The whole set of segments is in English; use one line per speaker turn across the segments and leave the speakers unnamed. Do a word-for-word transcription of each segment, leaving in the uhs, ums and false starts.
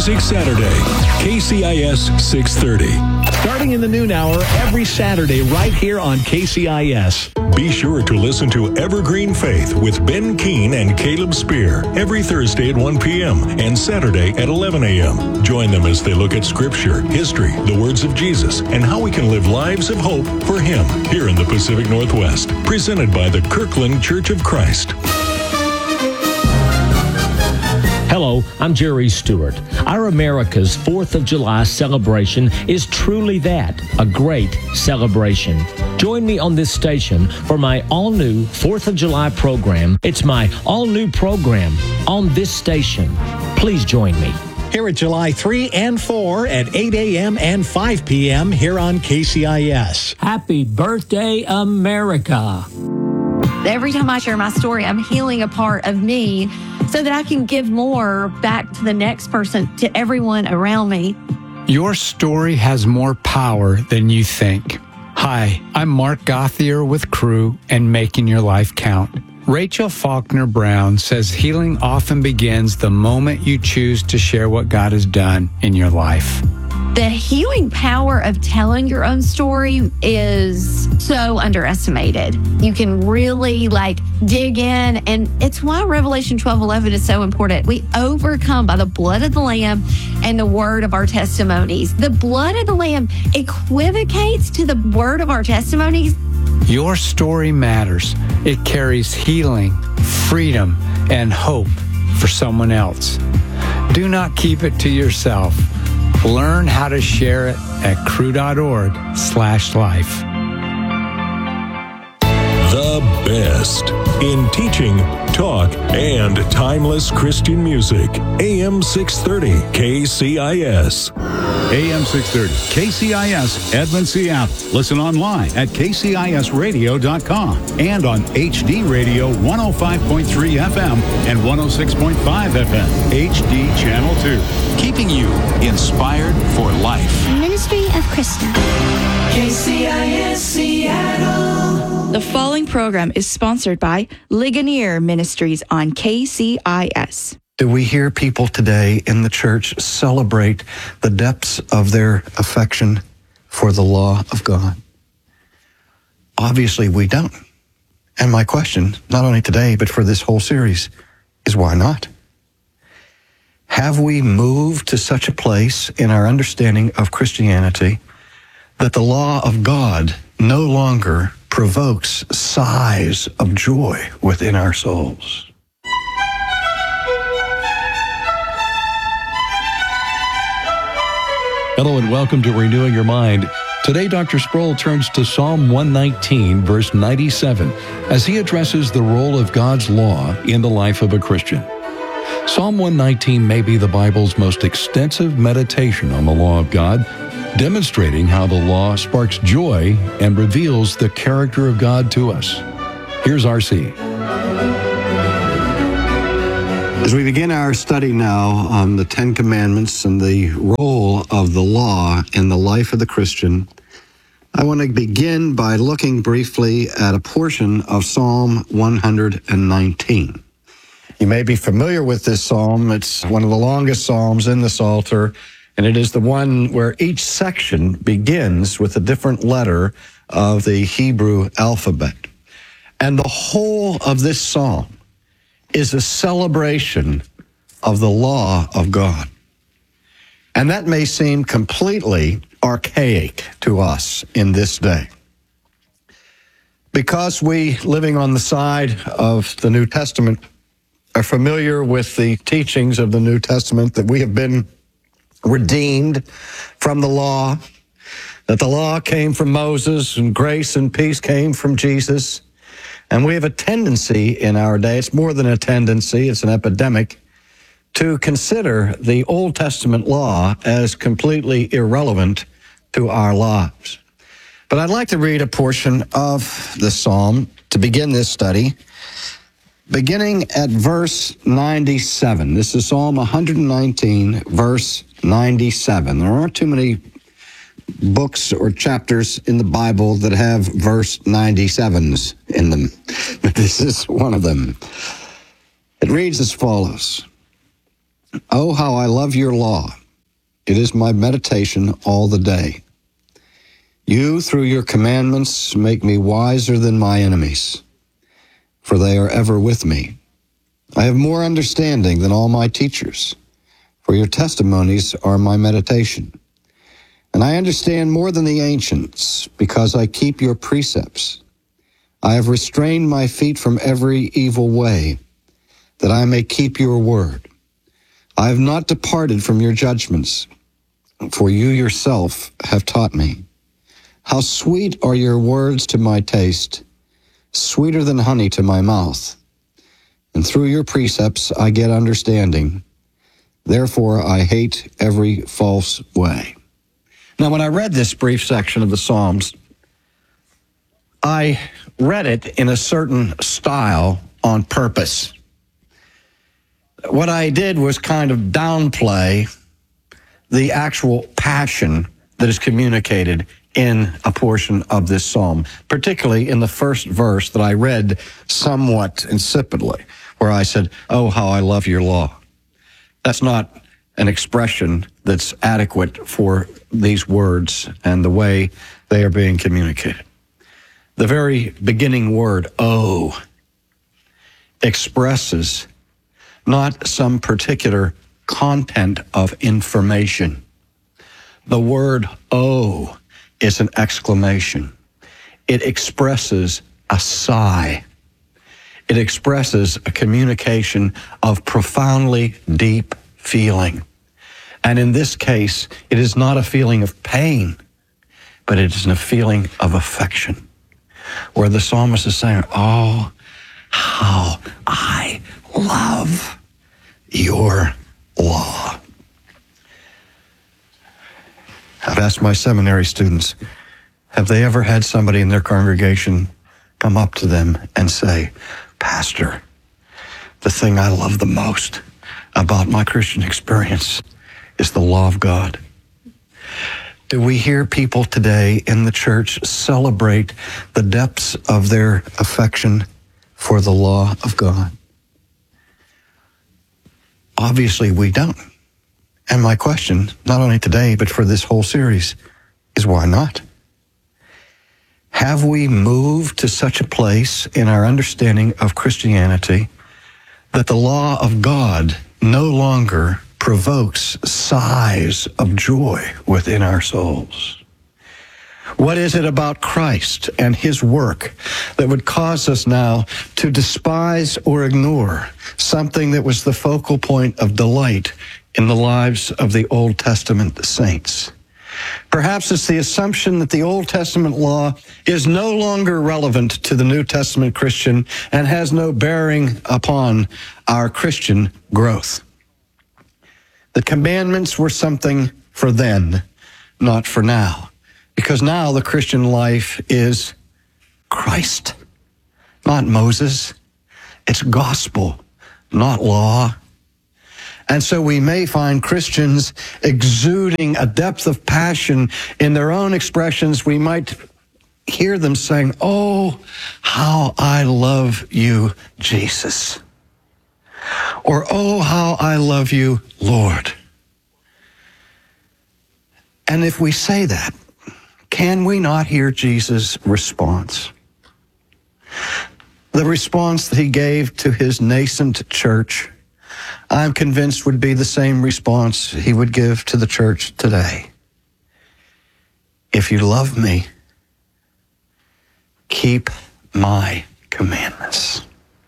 Music Saturday, K C I S six thirty.
Starting in the noon hour every Saturday right here on K C I S.
Be sure to listen to Evergreen Faith with Ben Keene and Caleb Spear every Thursday at one p.m. and Saturday at eleven a.m. Join them as they look at Scripture, history, the words of Jesus, and how we can live lives of hope for Him here in the Pacific Northwest. Presented by the Kirkland Church of Christ.
Hello, I'm Jerry Stewart. Our America's fourth of July celebration is truly that, a great celebration. Join me on this station for my all-new fourth of July program. It's my all-new program on this station. Please join me.
Here at July third and fourth at eight a.m. and five p.m. here on K C I S.
Happy birthday, America.
Every time I share my story, I'm healing a part of me so that I can give more back to the next person, to everyone around me.
Your story has more power than you think. Hi, I'm Mark Gothier with Crew and Making Your Life Count. Rachel Faulkner Brown says healing often begins the moment you choose to share what God has done in your life.
The healing power of telling your own story is so underestimated. You can really like dig in, and it's why Revelation twelve eleven is so important. We overcome by the blood of the Lamb and the word of our testimonies. The blood of the Lamb equivocates to the word of our testimonies.
Your story matters. It carries healing, freedom, and hope for someone else. Do not keep it to yourself. Learn how to share it at crew.org slash life.
The best in teaching, talk, and timeless Christian music. A M six thirty K C I S.
A M six thirty K C I S, Edmond, Seattle. Listen online at k c i s radio dot com and on H D Radio one oh five point three F M and one oh six point five F M, H D Channel two. Keeping you inspired for life.
Ministry of Krista.
K C I S Seattle. The following program is sponsored by Ligonier Ministries on K C I S.
Do we hear people today in the church celebrate the depths of their affection for the law of God? Obviously, we don't. And my question, not only today, but for this whole series, is why not? Have we moved to such a place in our understanding of Christianity that the law of God no longer provokes sighs of joy within our souls?
Hello and welcome to Renewing Your Mind. Today, Doctor Sproul turns to Psalm one nineteen, verse ninety-seven, as he addresses the role of God's law in the life of a Christian. Psalm one nineteen may be the Bible's most extensive meditation on the law of God, demonstrating how the law sparks joy and reveals the character of God to us. Here's R C.
As we begin our study now on the Ten Commandments and the role of the law in the life of the Christian, I want to begin by looking briefly at a portion of Psalm one nineteen. You may be familiar with this psalm. It's one of the longest psalms in the Psalter, and it is the one where each section begins with a different letter of the Hebrew alphabet. And the whole of this psalm is a celebration of the law of God. And that may seem completely archaic to us in this day. Because we, living on the side of the New Testament, are familiar with the teachings of the New Testament, that we have been redeemed from the law, that the law came from Moses and grace and peace came from Jesus. And we have a tendency in our day, it's more than a tendency, it's an epidemic, to consider the Old Testament law as completely irrelevant to our lives. But I'd like to read a portion of the psalm to begin this study, beginning at verse ninety-seven. This is Psalm one nineteen, verse ninety-seven. There aren't too many books or chapters in the Bible that have verse ninety-sevens in them, but this is one of them. It reads as follows: Oh, how I love your law. It is my meditation all the day. You, through your commandments, make me wiser than my enemies, for they are ever with me. I have more understanding than all my teachers, for your testimonies are my meditation. And I understand more than the ancients, because I keep your precepts. I have restrained my feet from every evil way, that I may keep your word. I have not departed from your judgments, for you yourself have taught me. How sweet are your words to my taste, sweeter than honey to my mouth. And through your precepts I get understanding. Therefore I hate every false way. Now, when I read this brief section of the Psalms, I read it in a certain style on purpose. What I did was kind of downplay the actual passion that is communicated in a portion of this psalm, particularly in the first verse that I read somewhat insipidly, where I said, oh, how I love your law. That's not an expression that's adequate for these words and the way they are being communicated. The very beginning word, oh, expresses not some particular content of information. The word oh is an exclamation. It expresses a sigh. It expresses a communication of profoundly deep feeling. And in this case, it is not a feeling of pain, but it is a feeling of affection, where the psalmist is saying, oh, how I love your law. I've asked my seminary students, have they ever had somebody in their congregation come up to them and say, Pastor, the thing I love the most about my Christian experience is the law of God? Do we hear people today in the church celebrate the depths of their affection for the law of God? Obviously, we don't. And my question, not only today, but for this whole series, is why not? Have we moved to such a place in our understanding of Christianity that the law of God no longer provokes sighs of joy within our souls? What is it about Christ and his work that would cause us now to despise or ignore something that was the focal point of delight in the lives of the Old Testament saints? Perhaps it's the assumption that the Old Testament law is no longer relevant to the New Testament Christian and has no bearing upon our Christian growth. The commandments were something for then, not for now. Because now the Christian life is Christ, not Moses. It's gospel, not law. And so we may find Christians exuding a depth of passion in their own expressions. We might hear them saying, oh, how I love you, Jesus. Or, oh, how I love you, Lord. And if we say that, can we not hear Jesus' response? The response that he gave to his nascent church, I'm convinced would be the same response he would give to the church today. If you love me, keep my commandments.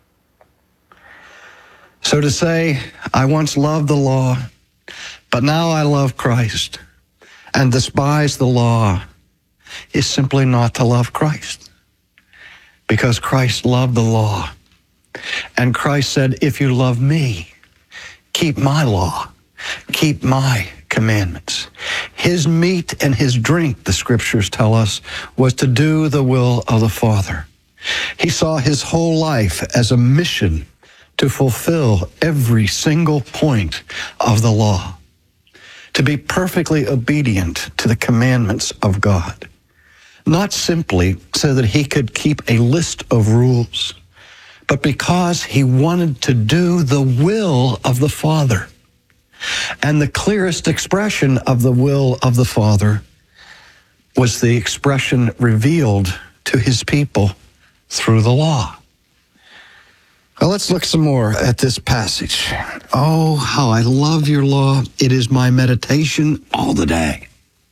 So to say, I once loved the law, but now I love Christ and despise the law, is simply not to love Christ. Because Christ loved the law. And Christ said, if you love me, keep my law, keep my commandments. His meat and his drink, the scriptures tell us, was to do the will of the Father. He saw his whole life as a mission to fulfill every single point of the law, to be perfectly obedient to the commandments of God. Not simply so that he could keep a list of rules, but because he wanted to do the will of the Father. And the clearest expression of the will of the Father was the expression revealed to his people through the law. Well, let's look some more at this passage. Oh, how I love your law. It is my meditation all the day.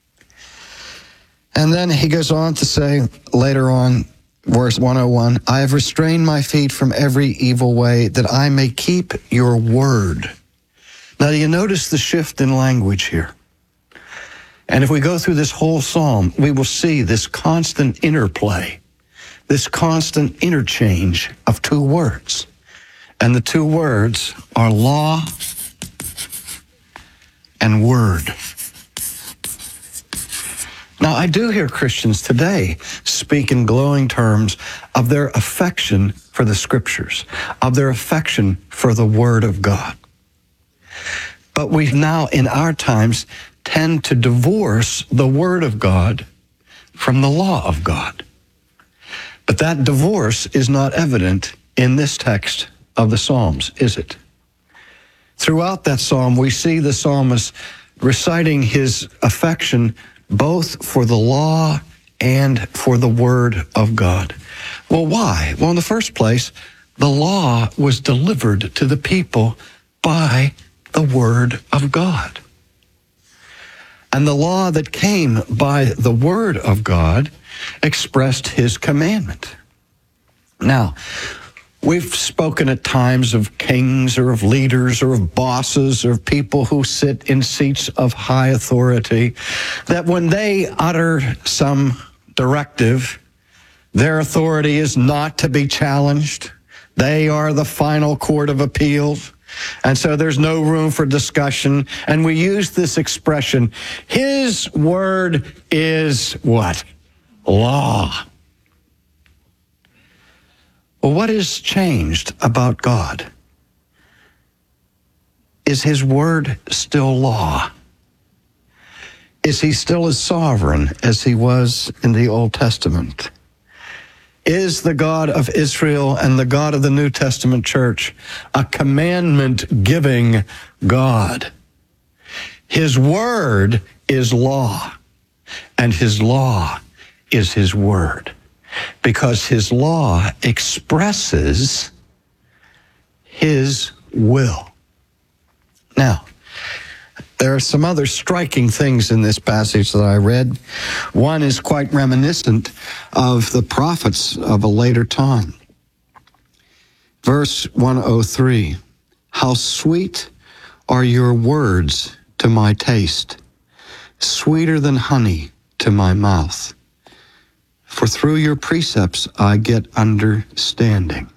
And then he goes on to say later on, verse one oh one, I have restrained my feet from every evil way that I may keep your word. Now, do you notice the shift in language here? And if we go through this whole psalm, we will see this constant interplay, this constant interchange of two words. And the two words are law and word. Now, I do hear Christians today speak in glowing terms of their affection for the Scriptures, of their affection for the Word of God. But we now, in our times, tend to divorce the Word of God from the law of God. But that divorce is not evident in this text of the Psalms, is it? Throughout that psalm, we see the psalmist reciting his affection both for the law and for the Word of God. Well, why? Well, in the first place, the law was delivered to the people by the Word of God. And the law that came by the Word of God expressed his commandment. Now, we've spoken at times of kings or of leaders or of bosses or of people who sit in seats of high authority, that when they utter some directive, their authority is not to be challenged. They are the final court of appeals. And so there's no room for discussion. And we use this expression, his word is what? Law. Well, what has changed about God? Is his word still law? Is he still as sovereign as he was in the Old Testament? Is the God of Israel and the God of the New Testament church a commandment-giving God? His word is law, and his law is his word, because his law expresses his will. Now, there are some other striking things in this passage that I read. One is quite reminiscent of the prophets of a later time. Verse one oh three, how sweet are your words to my taste, sweeter than honey to my mouth. For through your precepts I get understanding.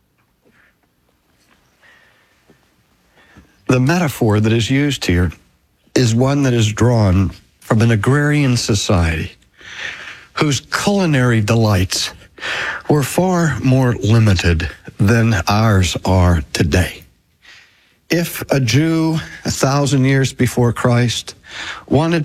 The metaphor that is used here is one that is drawn from an agrarian society whose culinary delights were far more limited than ours are today. If a Jew a thousand years before Christ wanted